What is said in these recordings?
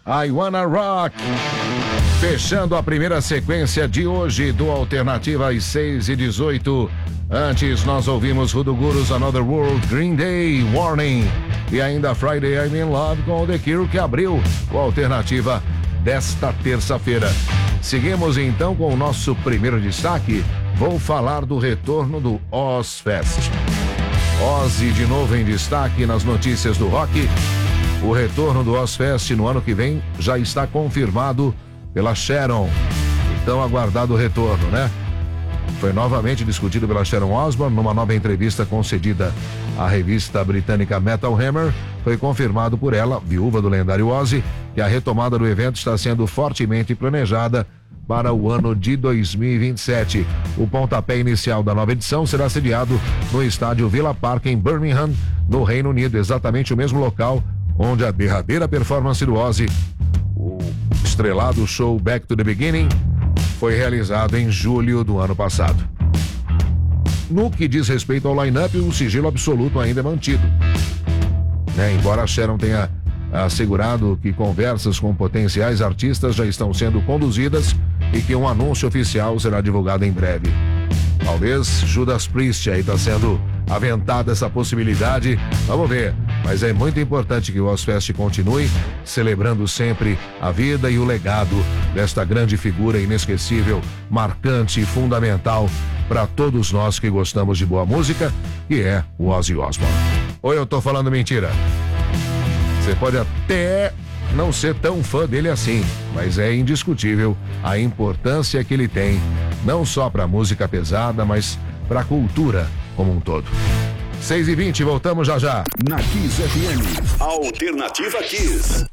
I Wanna Rock. Fechando a primeira sequência de hoje do Alternativa às 6h18. Antes nós ouvimos Hoodoo Gurus, Another World, Green Day, Warning e ainda Friday I'm in Love com The Cure, que abriu o Alternativa desta terça-feira. Seguimos então com o nosso primeiro destaque. Vou falar do retorno do Ozzfest. Ozzy de novo em destaque nas notícias do rock. O retorno do Ozzfest no ano que vem já está confirmado pela Sharon. Então aguardado o retorno, né? Foi novamente discutido pela Sharon Osbourne numa nova entrevista concedida à revista britânica Metal Hammer. Foi confirmado por ela, viúva do lendário Ozzy, que a retomada do evento está sendo fortemente planejada para o ano de 2027. O pontapé inicial da nova edição será sediado no estádio Villa Park em Birmingham, no Reino Unido, exatamente o mesmo local onde a derradeira performance do Ozzy, o estrelado show Back to the Beginning, foi realizado em julho do ano passado. No que diz respeito ao line-up, o sigilo absoluto ainda é mantido, né? Embora a Sharon tenha assegurado que conversas com potenciais artistas já estão sendo conduzidas e que um anúncio oficial será divulgado em breve. Talvez Judas Priest, aí está sendo aventada essa possibilidade, vamos ver. Mas é muito importante que o Ozzfest continue celebrando sempre a vida e o legado desta grande figura inesquecível, marcante e fundamental para todos nós que gostamos de boa música, que é o Ozzy Osbourne. Ou eu tô falando mentira? Você pode até não ser tão fã dele assim, mas é indiscutível a importância que ele tem, não só para a música pesada, mas para a cultura como um todo. 6h20, voltamos já já. Na Kiss FM, Alternativa Kiss.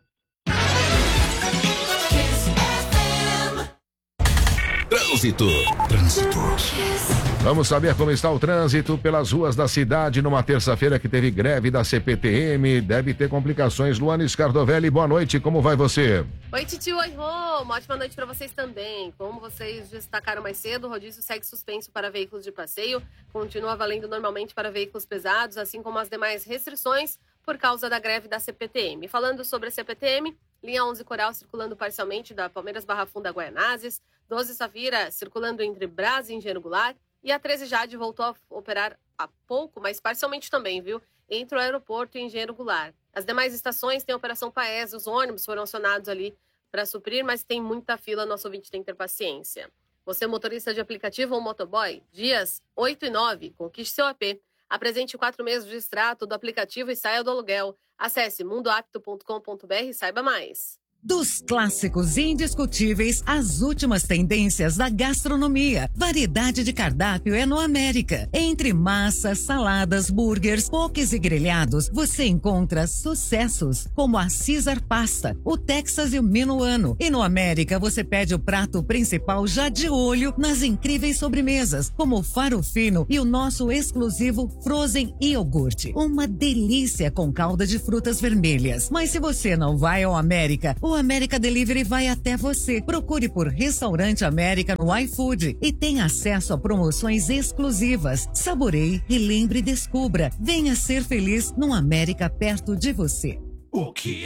Trânsito. Vamos saber como está o trânsito pelas ruas da cidade numa terça-feira que teve greve da CPTM. Deve ter complicações. Luana Scardovelli, boa noite, como vai você? Oi, Titio, oi, Rô. Uma ótima noite para vocês também. Como vocês destacaram mais cedo, o rodízio segue suspenso para veículos de passeio, continua valendo normalmente para veículos pesados, assim como as demais restrições por causa da greve da CPTM. Falando sobre a CPTM, linha 11 Coral circulando parcialmente da Palmeiras Barra Funda a Guaianazes, 12 Safira circulando entre Brás e Engenheiro Goulart, e a 13 Jade voltou a operar há pouco, mas parcialmente também, viu? Entre o aeroporto e Engenheiro Goulart. As demais estações têm operação Paes, os ônibus foram acionados ali para suprir, mas tem muita fila, nosso ouvinte tem que ter paciência. Você, motorista de aplicativo ou motoboy, dias 8 e 9, conquiste seu AP. Apresente 4 meses de extrato do aplicativo e saia do aluguel. Acesse mundoapto.com.br e saiba mais. Dos clássicos indiscutíveis às últimas tendências da gastronomia. Variedade de cardápio é no América. Entre massas, saladas, burgers, pokés e grelhados, você encontra sucessos como a Caesar Pasta, o Texas e o Minuano. E no América você pede o prato principal já de olho nas incríveis sobremesas, como o farofino e o nosso exclusivo Frozen Iogurte. Uma delícia com calda de frutas vermelhas. Mas se você não vai ao América, o América Delivery vai até você. Procure por Restaurante América no iFood e tenha acesso a promoções exclusivas. Saboreie, relembre e descubra. Venha ser feliz num América perto de você. O que